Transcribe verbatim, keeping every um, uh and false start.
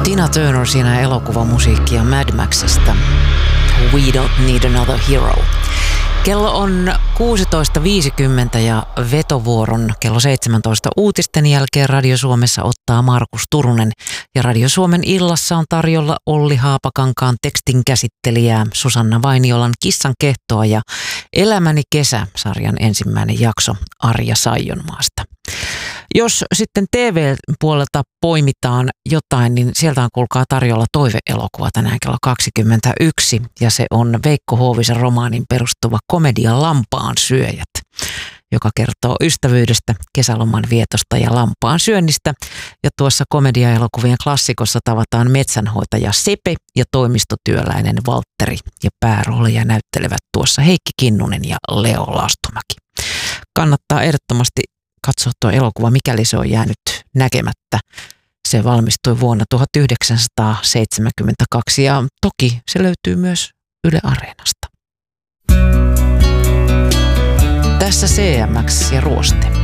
Tina Turner siinä elokuvamusiikkia Mad Maxista. We don't need another hero. Kello on kuusitoista viisikymmentä ja vetovuoron kello seitsemäntoista uutisten jälkeen Radio Suomessa ottaa Markus Turunen. Ja Radio Suomen illassa on tarjolla Olli Haapakankaan tekstin käsittelijää Susanna Vainiolan Kissan kehtoa ja Elämäni kesä-sarjan ensimmäinen jakso Arja Saijonmaasta. Jos sitten T V-puolelta poimitaan jotain, niin sieltä on kuulkaa tarjolla toive-elokuva tänään kello kaksikymmentäyksi. Ja se on Veikko Huovisen romaanin perustuva komedia Lampaan syöjät, joka kertoo ystävyydestä, kesäloman vietosta ja lampaan syönnistä. Ja tuossa komedia-elokuvien klassikossa tavataan metsänhoitaja Sepe ja toimistotyöläinen Valtteri. Ja päärooleja näyttelevät tuossa Heikki Kinnunen ja Leo Lastumäki. Kannattaa ehdottomasti katsoa tuo elokuva, mikäli se on jäänyt näkemättä. Se valmistui vuonna tuhatyhdeksänsataaseitsemänkymmentäkaksi ja toki se löytyy myös Yle Areenasta. Tässä C M X ja Ruoste.